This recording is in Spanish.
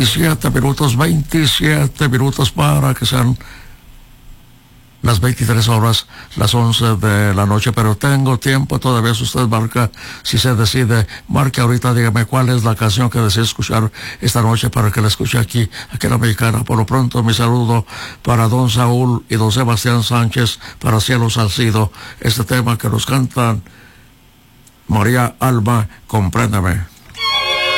27 minutos para que sean las 23 horas, las 11 de la noche, pero tengo tiempo todavía. Si usted marca, si se decide, marque ahorita, dígame cuál es la canción que desea escuchar esta noche para que la escuche aquí en la Mexicana. Por lo pronto, mi saludo para don Saúl y don Sebastián Sánchez, para Cielo Salcido, este tema que nos cantan María Alma, Compréndeme.